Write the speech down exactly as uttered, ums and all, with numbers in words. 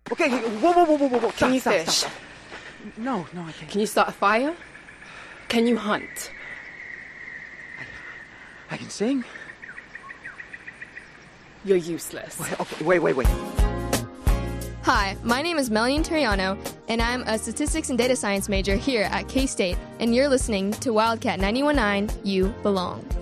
Okay, whoa, whoa, whoa, whoa, whoa, whoa. Can Stop, you stop, fish? stop, stop. No, no, I can't. Can you start a fire? Can you hunt? I can sing. You're useless. Wait, okay, wait, wait, wait. Hi, my name is Melanie Turiano, and I'm a statistics and data science major here at K-State, and you're listening to Wildcat ninety-one point nine, You Belong.